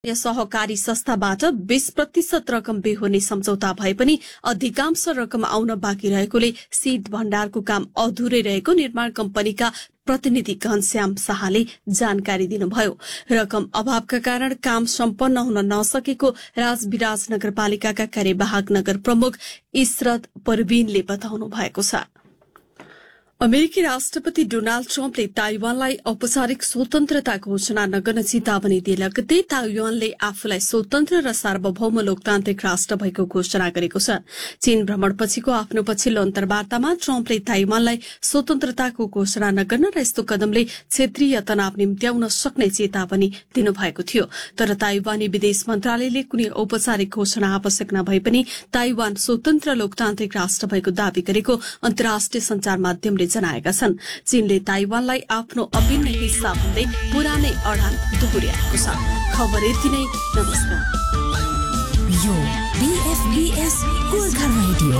सहकारी संस्थाबाट 20% रकम बेहोर्ने सम्झौता भए पनि अधिकांश रकम आउन बाँकी रहेकोले शीत भण्डारको काम अधुरै रहेको निर्माण कम्पनीका प्रतिनिधि घनश्याम शाहले जानकारी दिनुभयो। रकम अभावका कारण काम सम्पन्न हुन नसकेको राजविराज नगरपालिकाका कार्यवाहक नगर प्रमुख इशरत परवीनले बताउनु भएको छ। अमेरिकी राष्ट्रपति डोनाल्ड ट्रम्पले ताइवानलाई औपचारिक स्वतन्त्रता घोषणा नगर्न चेतावनी दिए लगत्तै ताइवानले आफूलाई स्वतन्त्र र सार्वभौम लोकतान्त्रिक राष्ट्र भएको घोषणा गरेको छ। चीन भ्रमणपछिको आफ्नो पछिल्लो अन्तर्वार्तामा ट्रम्पले ताइवानलाई स्वतन्त्रताको घोषणा नगर्न र यस्तो कदमले क्षेत्रीय तनाव निम्त्याउन सक्ने चेतावनी दिनुभएको थियो। तर ताइवानी विदेश मन्त्रालयले कुनै औपचारिक घोषणा आवश्यक नभए पनि ताइवान स्वतन्त्र लोकतान्त्रिक राष्ट्र भएको दावी गरेको अन्तर्राष्ट्रिय संचार माध्यमले जनाएका छन्। चीनले ताइवानलाई आफ्नो अभिन्न हिस्सा भन्दै पुरानै अडान दोहोर्याएको छ। खबर यति नै। नमस्कार। यो BFBS गोर्खा रेडियो